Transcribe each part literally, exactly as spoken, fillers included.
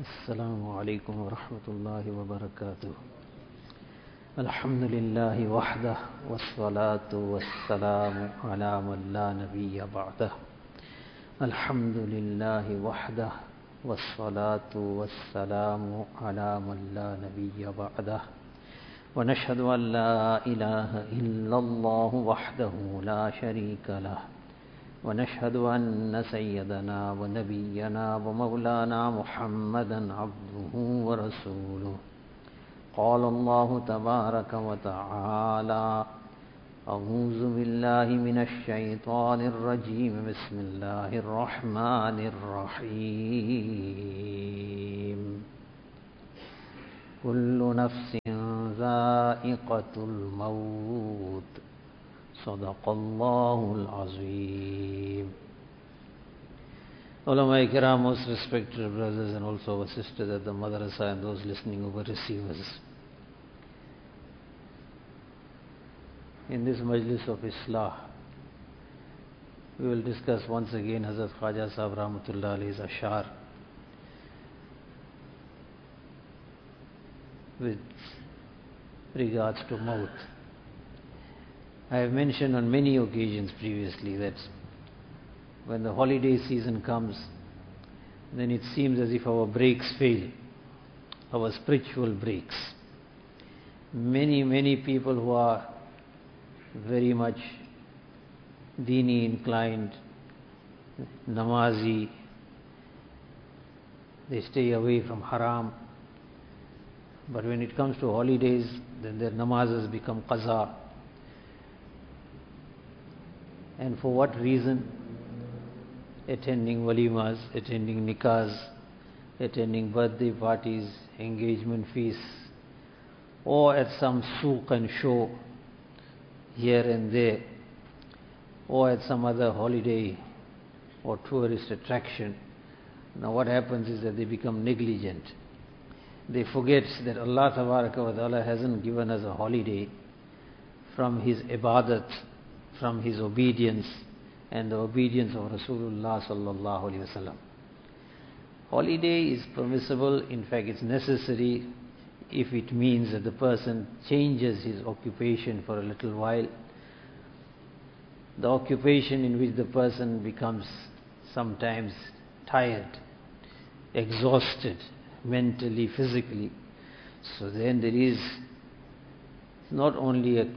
السلام عليكم ورحمة الله وبركاته. الحمد لله وحده والصلاة والسلام على من لا نبي بعده. الحمد لله وحده والصلاة والسلام على من لا نبي بعده. ونشهد أن لا إله إلا الله وحده لا شريك له. ونشهد أن سيدنا ونبينا ومولانا محمدا عبده ورسوله. قال الله تبارك وتعالى: أعوذ بالله من الشيطان الرجيم. بسم الله الرحمن الرحيم. كل نفس ذائقة الموت. صدق الله العظيم. Ulama Ikram, most respected brothers and also our sisters at the madrasa and those listening over receivers. In this majlis of Islah, we will discuss once again Hazrat Khwaja Sahib Rahmatullah Alayhi's Ashar with regards to Maut. I have mentioned on many occasions previously that when the holiday season comes, then it seems as if our brakes fail, our spiritual brakes. Many, many people who are very much Deeni inclined, Namazi, they stay away from haram. But when it comes to holidays, then their namazes become qaza. And for what reason? Attending walimas, attending nikahs, attending birthday parties, engagement feasts, or at some souk and show here and there, or at some other holiday or tourist attraction. Now what happens is that they become negligent. They forget that Allah Tabaraka wa Ta'ala hasn't given us a holiday from His ibadat, from His obedience and the obedience of Rasulullah sallallahu alaihi wasallam. Holiday is permissible, in fact it's necessary if it means that the person changes his occupation for a little while. The occupation in which the person becomes sometimes tired, exhausted, mentally, physically. So then there is not only a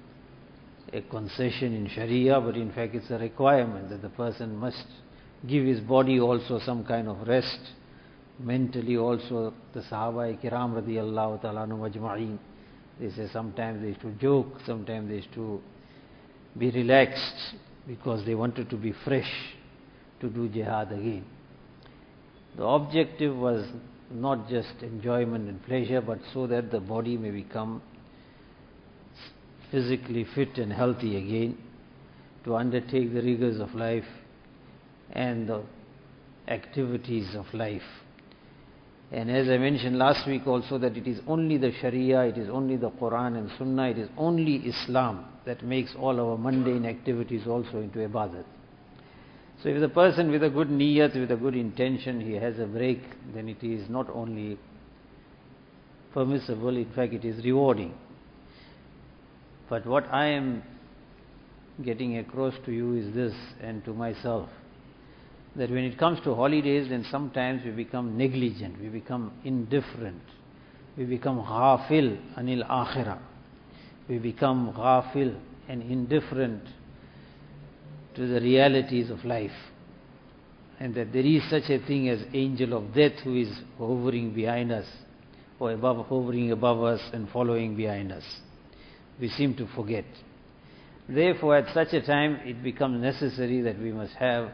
a concession in Sharia, but in fact it's a requirement that the person must give his body also some kind of rest, mentally also. The Sahaba Kiram radiyallahu ta'ala anhum ajma'een, they say sometimes they used to joke, sometimes they used to be relaxed because they wanted to be fresh to do jihad again. The objective was not just enjoyment and pleasure, but so that the body may become physically fit and healthy again to undertake the rigors of life and the activities of life. And as I mentioned last week also, that it is only the Sharia, it is only the Quran and Sunnah, it is only Islam that makes all our mundane activities also into ibadat. So if the person with a good niyat, with a good intention, he has a break, then it is not only permissible, in fact it is rewarding. But what I am getting across to you is this, and to myself, that when it comes to holidays, then sometimes we become negligent, we become indifferent, we become ghafil anil akhirah, we become ghafil and indifferent to the realities of life, and that there is such a thing as angel of death who is hovering behind us, or above, hovering above us and following behind us. We seem to forget. Therefore, at such a time, it becomes necessary that we must have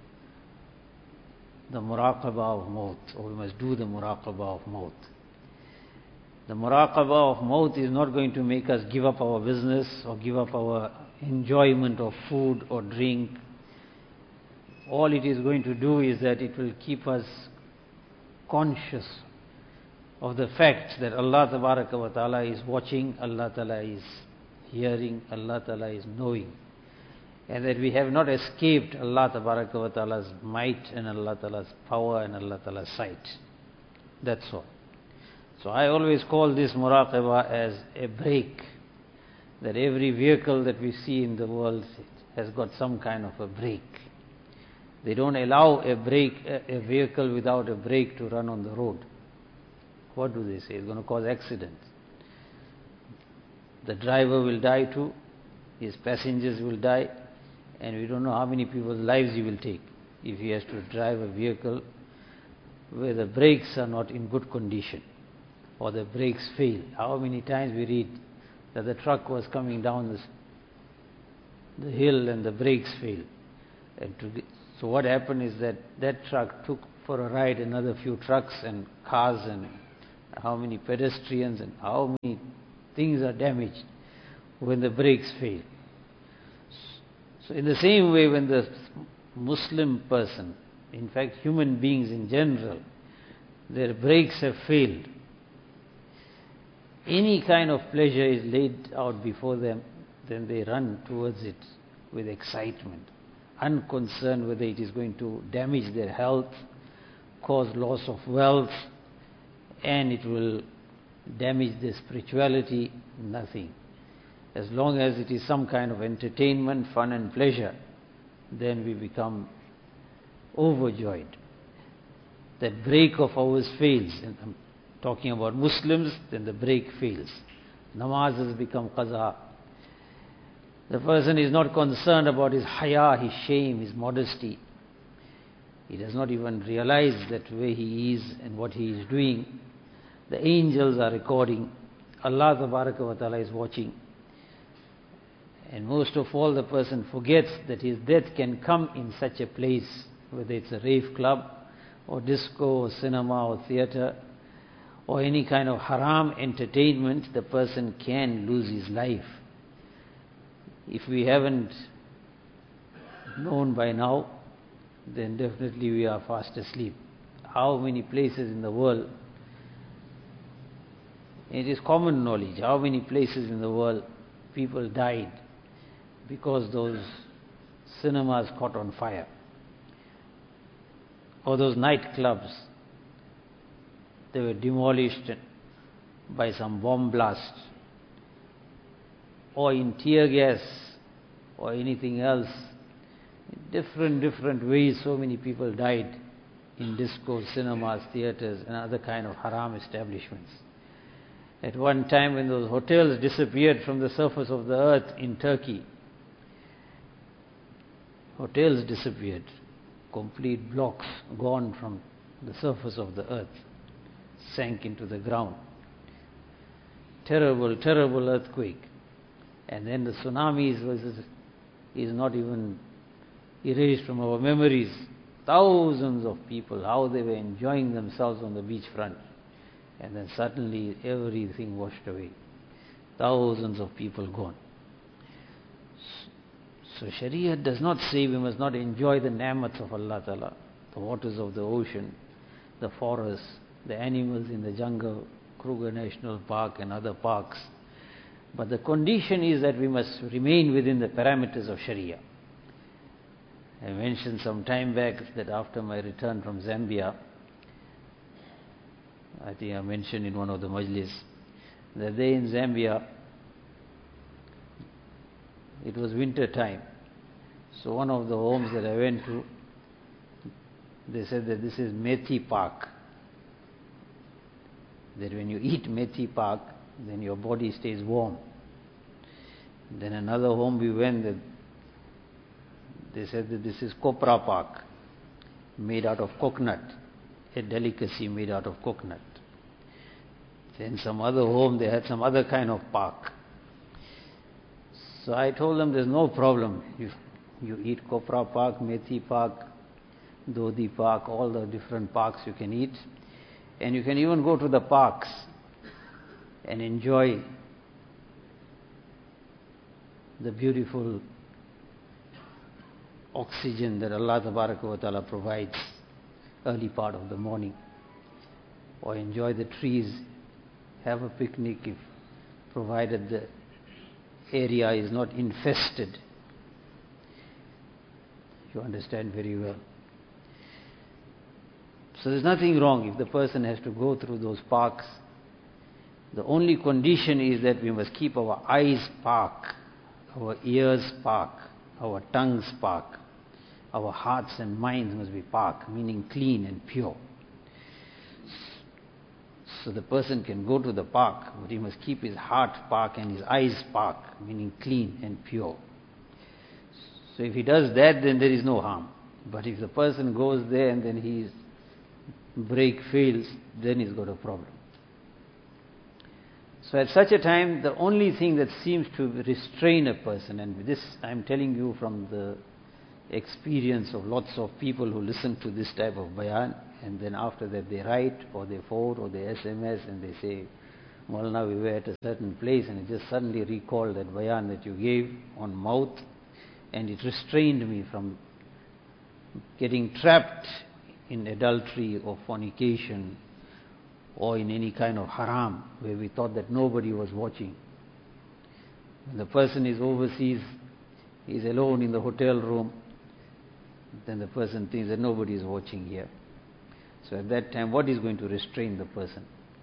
the muraqabah of maut, or we must do the muraqabah of maut. The muraqabah of maut is not going to make us give up our business or give up our enjoyment of food or drink. All it is going to do is that it will keep us conscious of the fact that Allah Tabaraka wa Ta'ala is watching, Allah Ta'ala is hearing, Allah Ta'ala is knowing. and that we have not escaped Allah Tabaraka wa Ta'ala's might and Allah Ta'ala's power and Allah Ta'ala's sight. That's all. So I always call this muraqabah as a brake, that every vehicle that we see in the world has got some kind of a brake. They don't allow a brake, a vehicle without a brake to run on the road. What do they say? It's going to cause accidents. The driver will die too, his passengers will die, and we don't know how many people's lives he will take if he has to drive a vehicle where the brakes are not in good condition or the brakes fail. How many times we read that the truck was coming down this, the hill and the brakes failed. And to, so what happened is that that truck took for a ride another few trucks and cars, and how many pedestrians and how many things are damaged when the brakes fail. So in the same way, when the Muslim person, in fact human beings in general, their brakes have failed, any kind of pleasure is laid out before them, then they run towards it with excitement, unconcerned whether it is going to damage their health, cause loss of wealth, and it will damage their spirituality. Nothing. As long as it is some kind of entertainment, fun and pleasure, then we become overjoyed. That brake of ours fails. And I'm talking about Muslims, then the brake fails. Namaz has become qaza. The person is not concerned about his haya, his shame, his modesty. He does not even realize that where he is and what he is doing. The angels are recording. Allah Tabaraka wa Ta'ala is watching. And most of all, the person forgets that his death can come in such a place, whether it's a rave club or disco or cinema or theater or any kind of haram entertainment. The person can lose his life. If we haven't known by now, then definitely we are fast asleep. How many places in the world, it is common knowledge, how many places in the world people died because those cinemas caught on fire, or those nightclubs, they were demolished by some bomb blast, or in tear gas, or anything else. In different, different ways, so many people died in discos, cinemas, theaters, and other kind of haram establishments. At one time, when those hotels disappeared from the surface of the earth in Turkey, hotels disappeared, complete blocks gone from the surface of the earth, sank into the ground. Terrible, terrible earthquake. And then the tsunamis was, is not even erased from our memories. Thousands of people, how they were enjoying themselves on the beachfront. And then suddenly everything washed away. Thousands of people gone. So Sharia does not say we must not enjoy the ni'mats of Allah Ta'ala, the waters of the ocean, the forests, the animals in the jungle, Kruger National Park and other parks. But the condition is that we must remain within the parameters of Sharia. I mentioned some time back that after my return from Zambia, I think I mentioned in one of the majlis, that day in Zambia, it was winter time. So one of the homes that I went to, they said that this is Methi Park. That when you eat Methi Park, then your body stays warm. Then another home we went, that they said that this is Copra Park, made out of coconut, a delicacy made out of coconut. Then some other home, they had some other kind of park. So I told them there's no problem. You, you eat Copra Park, Methi Park, Dodi Park, all the different parks you can eat. And you can even go to the parks and enjoy the beautiful oxygen that Allah Tabaraka wa Ta'ala provides early part of the morning. Or enjoy the trees, have a picnic if provided the area is not infested. You understand very well. So there's nothing wrong if the person has to go through those parks. The only condition is that we must keep our eyes park, our ears park, our tongues park, our hearts and minds must be park, meaning clean and pure. So the person can go to the park, but he must keep his heart park and his eyes park, meaning clean and pure. So if he does that, then there is no harm. But if the person goes there and then his brake fails, then he's got a problem. So at such a time, the only thing that seems to restrain a person, and this I'm telling you from the experience of lots of people who listen to this type of bayan, and then after that they write or they phone or they S M S and they say, Maulana, we were at a certain place and I just suddenly recalled that bayan that you gave on mouth, and it restrained me from getting trapped in adultery or fornication or in any kind of haram where we thought that nobody was watching. When the person is overseas, he is alone in the hotel room, then the person thinks that nobody is watching here. So at that time, what is going to restrain the person?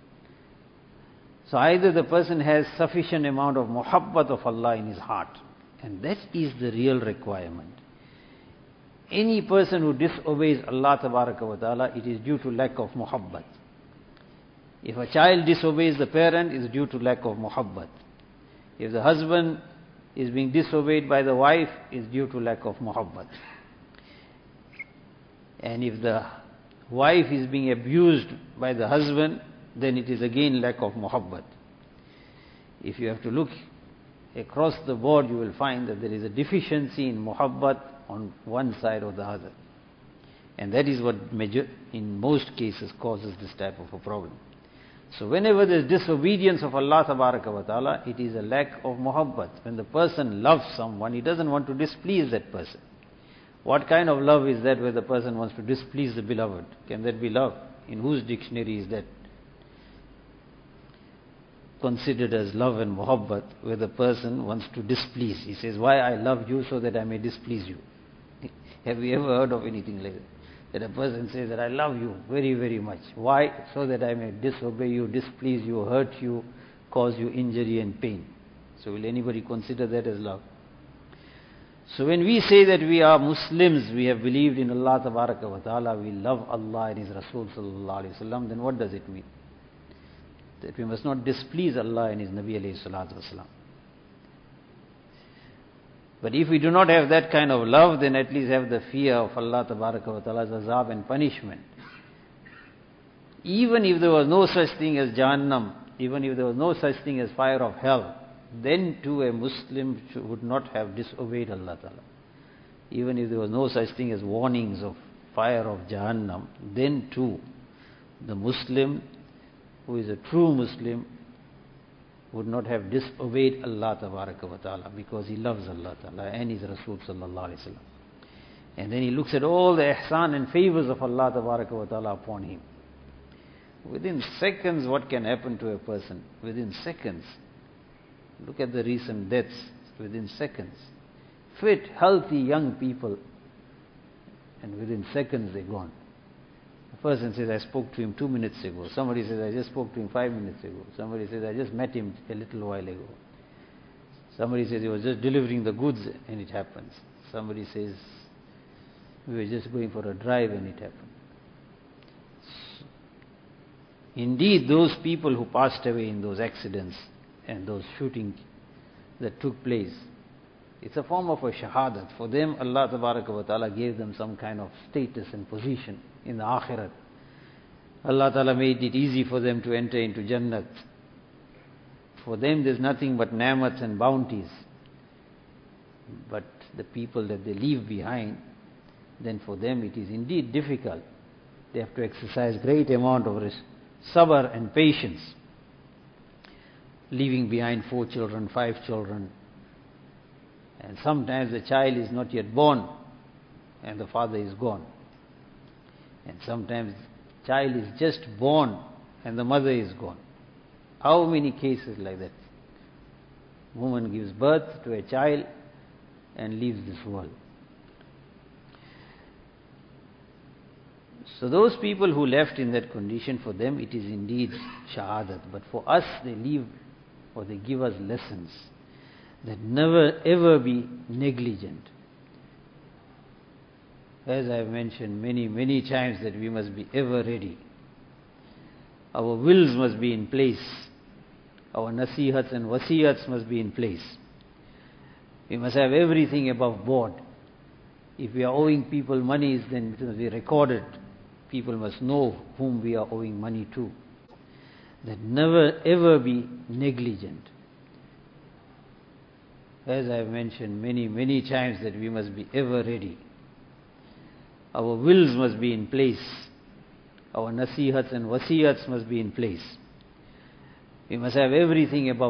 So either the person has sufficient amount of muhabbat of Allah in his heart, and that is the real requirement. Any person who disobeys Allah Tabaraka wa Ta'ala, it is due to lack of muhabbat. If a child disobeys the parent, it is due to lack of muhabbat. If the husband is being disobeyed by the wife, it is due to lack of muhabbat. And if the wife is being abused by the husband, then it is again lack of muhabbat. If you have to look across the board, you will find that there is a deficiency in muhabbat on one side or the other. And that is what major, in most cases causes this type of a problem. So whenever there is disobedience of Allah Tabaraka wa Ta'ala, it is a lack of muhabbat. When the person loves someone, he doesn't want to displease that person. What kind of love is that where the person wants to displease the beloved? Can that be love? In whose dictionary is that considered as love and muhabbat, where the person wants to displease? He says, why I love you so that I may displease you. Have you ever heard of anything like that? That a person says that I love you very, very much. Why? So that I may disobey you, displease you, hurt you, cause you injury and pain. So will anybody consider that as love? So when we say that we are Muslims, we have believed in Allah Tabaraka wa Ta'ala, we love Allah and His Rasul Sallallahu Alaihi Wasallam, then what does it mean? That we must not displease Allah and His Nabi Alayhi Salatu Wasallam. But if we do not have that kind of love, then at least have the fear of Allah Tabaraka wa Ta'ala's azab and punishment. Even if there was no such thing as Jahannam, even if there was no such thing as fire of hell, then too a Muslim would not have disobeyed Allah Ta'ala. Even if there was no such thing as warnings of fire of Jahannam, then too the Muslim who is a true Muslim would not have disobeyed Allah Tabaraka wa Ta'ala, because he loves Allah Ta'ala and His Rasul Sallallahu Alaihi Wasallam. And then he looks at all the ihsan and favors of Allah Tabaraka wa Ta'ala upon him. Within seconds, what can happen to a person? Within seconds. Look at the recent deaths. Within seconds. Fit, healthy young people, and within seconds they're gone. A person says, I spoke to him two minutes ago. Somebody says, I just spoke to him five minutes ago. Somebody says, I just met him a little while ago. Somebody says, he was just delivering the goods and it happens. Somebody says, we were just going for a drive and it happened. Indeed, those people who passed away in those accidents and those shootings that took place, it's a form of a shahadat. For them, Allah Tabaraka wa Ta'ala gave them some kind of status and position in the akhirat. Allah Ta'ala made it easy for them to enter into Jannat. For them there's nothing but ni'mats and bounties. But the people that they leave behind, then for them it is indeed difficult. They have to exercise great amount of sabr and patience. Leaving behind four children, five children. And sometimes the child is not yet born and the father is gone. And sometimes the child is just born and the mother is gone. How many cases like that? Woman gives birth to a child and leaves this world. So those people who left in that condition, for them it is indeed shahadat. But for us, they leave or they give us lessons that never ever be negligent. As I have mentioned many, many times, that we must be ever ready. Our wills must be in place. Our nasihats and wasiyats must be in place. We must have everything above board. If we are owing people monies, then it must be recorded. People must know whom we are owing money to. That never ever be negligent. As I have mentioned many, many times, that we must be ever ready. Our wills must be in place. Our nasihats and wasiyats must be in place. We must have everything above